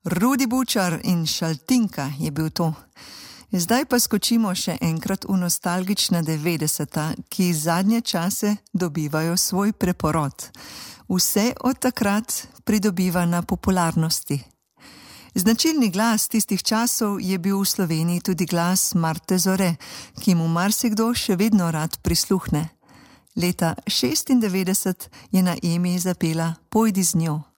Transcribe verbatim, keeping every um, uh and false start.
Rudi Bučar in Šaltinka je bil to. Zdaj pa skočimo še enkrat v nostalgična devetdeseta, ki zadnje čase dobivajo svoj preporod. Vse od takrat pridobiva na popularnosti. Značilni glas tistih časov je bil v Sloveniji tudi glas Marte Zore, ki mu marsikdo še vedno rad prisluhne. Leta šestindevetdeset je na Emi zapela Pojdi z njo.